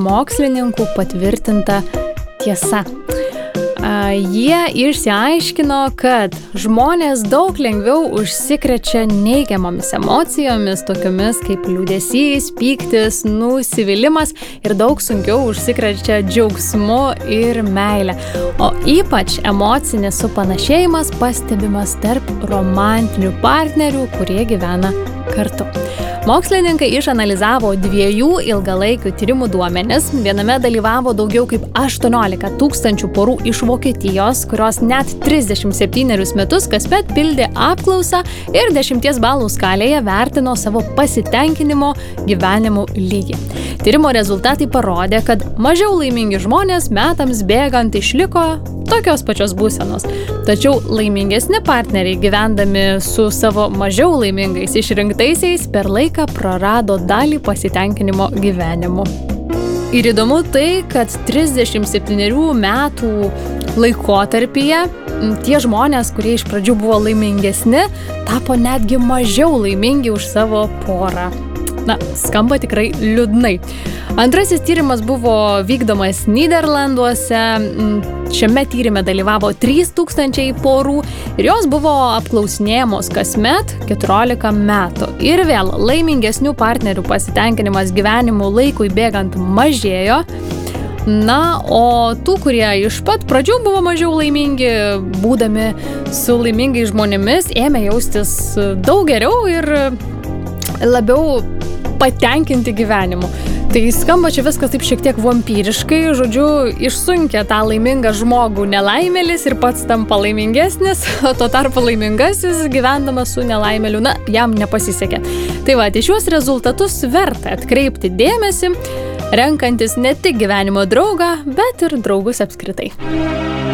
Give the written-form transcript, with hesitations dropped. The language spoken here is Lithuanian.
mokslininkų patvirtinta tiesa. Jie išsiaiškino, kad žmonės daug lengviau užsikrečia neigiamomis emocijomis, tokiomis kaip liūdesys, pyktis, nusivylimas ir daug sunkiau užsikrečia džiaugsmu ir meile. O ypač emocinis supanašėjimas pastebimas tarp romantinių partnerių, kurie gyvena kartu. Mokslininkai išanalizavo 2 ilgalaikių tyrimų duomenis. Viename dalyvavo daugiau kaip 18 000 porų iš Vokietijos, kurios net 37 metus kasmet pildė apklausą ir 10 balų skalėje vertino savo pasitenkinimo gyvenimu lygį. Tyrimo rezultatai parodė, kad mažiau laimingi žmonės metams bėgant išliko tokios pačios būsenos. Tačiau laimingesni partneriai, gyvendami su savo mažiau laimingais išrinktaisiais, per laiką prarado dalį pasitenkinimo gyvenimu. Ir įdomu tai, kad 37 metų laikotarpyje tie žmonės, kurie iš pradžių buvo laimingesni, tapo netgi mažiau laimingi už savo porą. Skamba tikrai liūdnai. Antrasis tyrimas buvo vykdomas Nyderlanduose. Šiame tyrime dalyvavo 3000 porų ir jos buvo apklausinėjamos kasmet 14 metų. Ir vėl laimingesnių partnerių pasitenkinimas gyvenimu laikui bėgant mažėjo. O tų, kurie iš pat pradžių buvo mažiau laimingi, būdami su laimingais žmonėmis, ėmė jaustis daug geriau ir labiau patenkinti gyvenimu. Tai skamba čia viskas taip šiek tiek vampyriškai, žodžiu, išsunkia tą laimingą žmogų nelaimėlis ir pats tampa laimingesnis, o tuo tarpu laimingasis gyvendamas su nelaimėliu, jam nepasisekė. Tai šiuos rezultatus verta atkreipti dėmesį, renkantis ne tik gyvenimo draugą, bet ir draugus apskritai.